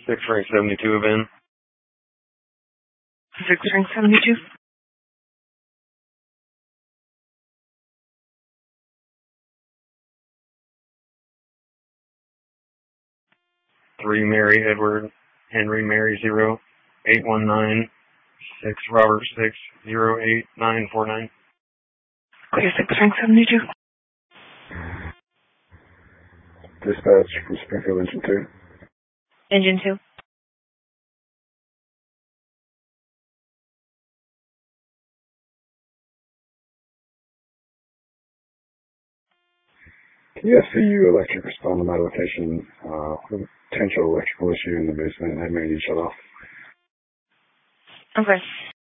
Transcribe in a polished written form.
6 rank 72 of N. 6 rank 72. 3 Mary Edward Henry Mary 0 819 6 Robert 6 0 8 949. Clear 6 rank 72. Dispatch from Springfield Engine 2. Engine 2. ESCU Electric respond to my location with a potential electrical issue in the basement. I may need to shut off. Okay.